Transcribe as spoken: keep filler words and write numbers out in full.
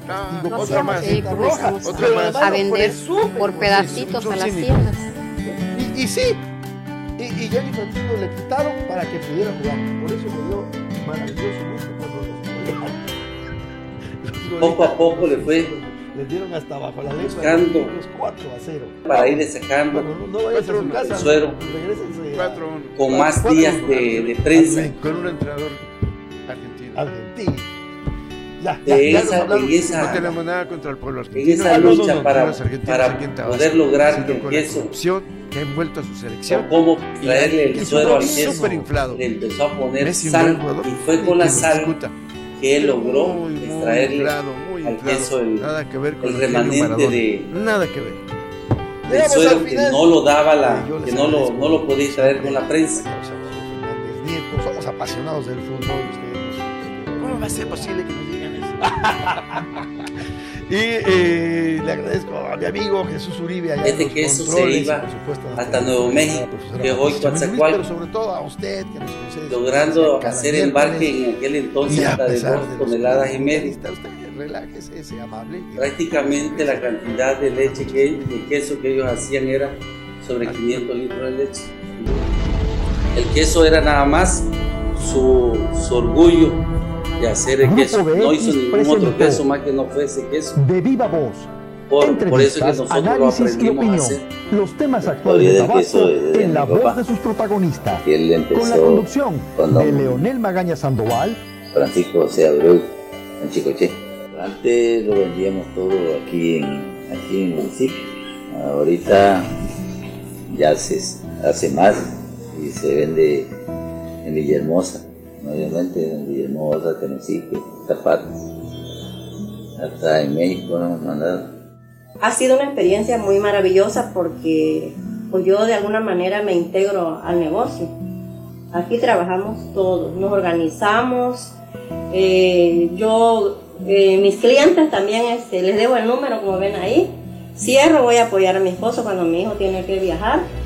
castigo, No otra más, sí, roja, otra más. a vender por pedacitos a las tiendas. Y, y sí, y, y ya el Infantino le quitaron para que pudiera jugar. Por eso me dio maravilloso gusto cuando los golearon. Poco a poco le fue les dieron hasta bajo la lengua buscando cuatro a cero. Para ir sacando bueno, no, no vayas a su casa, el suero cuatro uno. Con más días de, de prensa. Con un entrenador argentino. Argentino. Ya, de ya, ya esa, hablamos, en esa, no tenemos nada contra el pueblo argentino. En esa lucha no, no, para, para poder lograr que el queso que ha envuelto a su selección. Cómo traerle el suero al queso. Inflado. Le empezó a poner Messi, sal jugador, y fue con la sal discuta. que él logró muy, muy extraerle inflado, muy al inflado. queso el, nada que ver con el remanente de nada que ver. el suero que no lo daba la, que no lo, no lo podía extraer con la prensa. Nieto, somos apasionados del fútbol. Ustedes. ¿Cómo va a ser posible que nos digan eso? Y eh, le agradezco a mi amigo Jesús Uribe allá Desde que eso se iba hasta Nuevo México, que hoy Coatzacoalcos, pero sobre todo a usted que nos concede, logrando hacer embarque en aquel entonces hasta de dos toneladas y media. Usted relájese, sea amable. Prácticamente la cantidad de leche que, de queso que ellos hacían era sobre quinientos litros de leche. El queso era nada más su, su orgullo de hacer el queso. No hizo ningún otro queso más que no fuese queso. De viva voz. Por, por eso es que nosotros lo aprendimos a hacer. Los temas actuales de Tabasco en la voz de sus protagonistas. Con la conducción de Leonel Magaña Sandoval, Francisco José Abreu, en Chicoche. Antes lo vendíamos todo aquí en, aquí en el municipio. Ahorita ya se hace más y se vende en Villahermosa. Obviamente en Villahermosa, Tenecico, Tapato, hasta en México nos hemos mandado. Ha sido una experiencia muy maravillosa porque pues yo de alguna manera me integro al negocio. Aquí trabajamos todos, nos organizamos, eh, yo, eh, mis clientes también este, les debo el número como ven ahí, cierro, voy a apoyar a mi esposo cuando mi hijo tiene que viajar.